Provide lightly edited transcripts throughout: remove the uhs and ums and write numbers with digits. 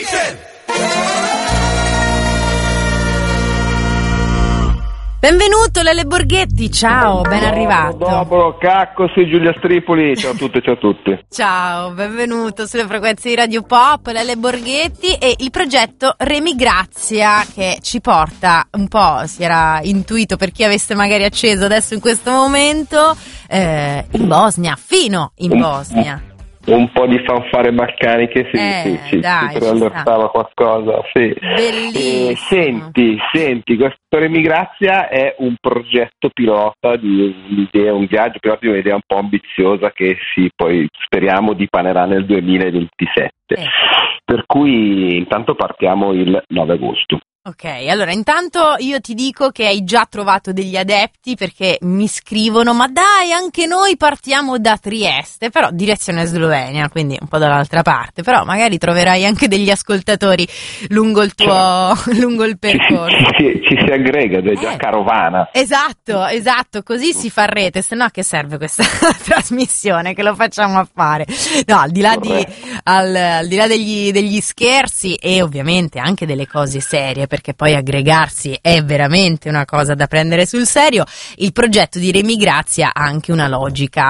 Benvenuto Lele Borghetti, ciao, ben arrivato. Dopo, cacco, sei Giulia Stripoli, ciao a tutte, ciao a tutti. Ciao, benvenuto sulle frequenze di Radio Pop, Lele Borghetti e il progetto Remigrazia che ci porta un po', si era intuito per chi avesse magari acceso adesso in questo momento, in Bosnia, fino in Bosnia. Un po' di fanfare balcaniche, ci preallertava qualcosa, sì. Bellissimo. Senti, questo Remigrazia è un progetto pilota di un'idea, un viaggio pilota di un'idea un po' ambiziosa che poi speriamo dipanerà nel 2027. Per cui intanto partiamo il 9 agosto. Ok, allora intanto io ti dico che hai già trovato degli adepti perché mi scrivono ma dai anche noi partiamo da Trieste, però direzione Slovenia, quindi un po' dall'altra parte, però magari troverai anche degli ascoltatori lungo il tuo lungo il percorso. Ci si aggrega, è già carovana. Esatto, così si fa rete, se no a che serve questa trasmissione che lo facciamo a fare? No, al di là degli scherzi e ovviamente anche delle cose serie, perché poi aggregarsi è veramente una cosa da prendere sul serio. Il progetto di Remigrazia ha anche una logica,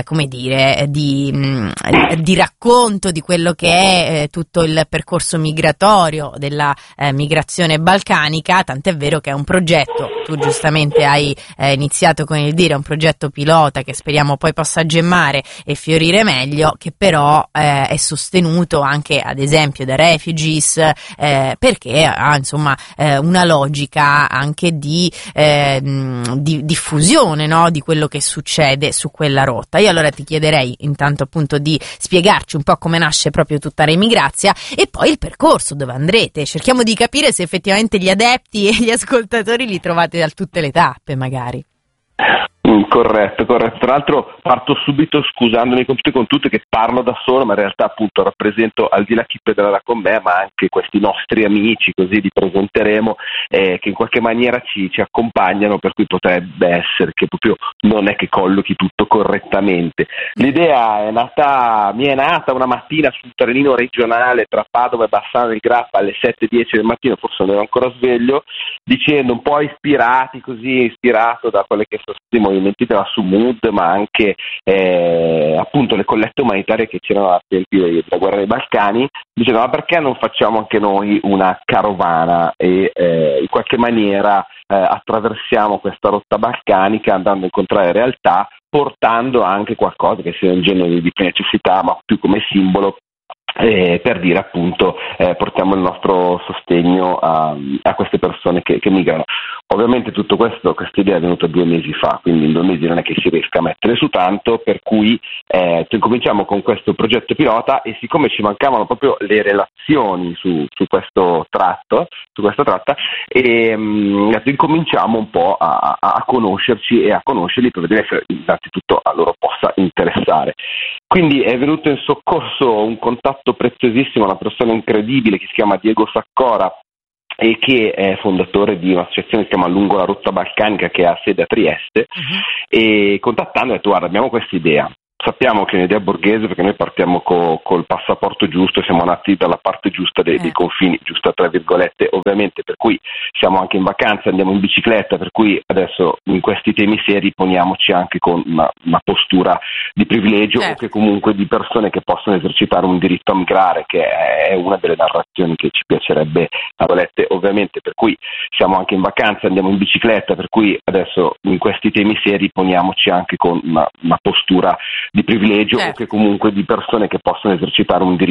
di racconto di quello che è tutto il percorso migratorio della migrazione balcanica, tant'è vero che è un progetto, tu giustamente hai iniziato con il dire, è un progetto pilota che speriamo poi possa gemmare e fiorire meglio, che però è sostenuto anche ad esempio da Refugees, perché ha insomma una logica anche di diffusione, no? Di quello che succede su quella rotta. Io allora ti chiederei intanto appunto di spiegarci un po' come nasce proprio tutta Remigrazia e poi il percorso, dove andrete. Cerchiamo di capire se effettivamente gli adepti e gli ascoltatori li trovate da tutte le tappe magari. Corretto. Tra l'altro parto subito scusandomi con tutti che parlo da solo, ma in realtà appunto rappresento al di là chi pedala con me, ma anche questi nostri amici, così li presenteremo, che in qualche maniera ci accompagnano, per cui potrebbe essere che proprio non è che collochi tutto correttamente. L'idea mi è nata una mattina sul trenino regionale tra Padova e Bassano del Grappa alle 7:10 del mattino, forse non ero ancora sveglio, dicendo un po' ispirato da quelle che sono stati movimenti della Sumud, ma anche appunto le collette umanitarie che c'erano a tempi della guerra dei Balcani, dicendo ma perché non facciamo anche noi una carovana e in qualche maniera attraversiamo questa rotta balcanica andando a incontrare realtà, portando anche qualcosa che sia un genere di necessità, ma più come simbolo, per dire appunto portiamo il nostro sostegno a queste persone che migrano. Ovviamente tutto questa idea è venuta 2 mesi fa, quindi in 2 mesi non è che si riesca a mettere su tanto, per cui cominciamo con questo progetto pilota e siccome ci mancavano proprio le relazioni su questa tratta, incominciamo un po' a conoscerci e a conoscerli per vedere se innanzitutto a loro possa interessare. Quindi è venuto in soccorso un contatto preziosissimo, una persona incredibile che si chiama Diego Saccora e che è fondatore di un'associazione che si chiama Lungo la Rotta Balcanica, che ha sede a Trieste, e contattando ha detto guarda, abbiamo questa idea. Sappiamo che è un'idea borghese perché noi partiamo col passaporto giusto, siamo nati dalla parte giusta dei confini, giusta tra virgolette ovviamente, per cui siamo anche in vacanza, andiamo in bicicletta, per cui adesso in questi temi seri poniamoci anche con una postura di privilegio o che comunque di persone che possono esercitare un diritto a migrare, che è una delle narrazioni che ci piacerebbe ovviamente, per cui siamo anche in vacanza, andiamo in bicicletta, per cui adesso in questi temi seri poniamoci anche con una postura di privilegio o che comunque di persone che possono esercitare un diritto